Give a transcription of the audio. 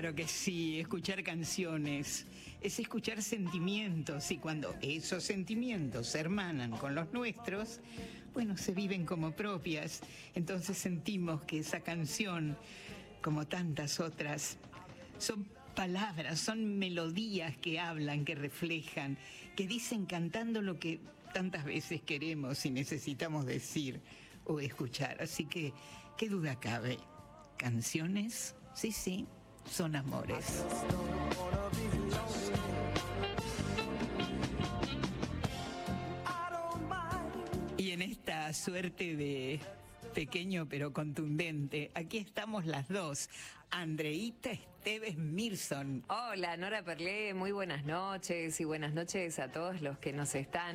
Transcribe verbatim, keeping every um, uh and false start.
Claro que sí, escuchar canciones es escuchar sentimientos, y cuando esos sentimientos se hermanan con los nuestros, bueno, se viven como propias. Entonces sentimos que esa canción, como tantas otras, son palabras, son melodías que hablan, que reflejan, que dicen cantando lo que tantas veces queremos y necesitamos decir o escuchar. Así que, ¿qué duda cabe? Canciones, sí, sí, son amores. Y en esta suerte de pequeño pero contundente, aquí estamos las dos, Andreita Esteves Mirson. Hola, Nora Perlé, muy buenas noches y buenas noches a todos los que nos están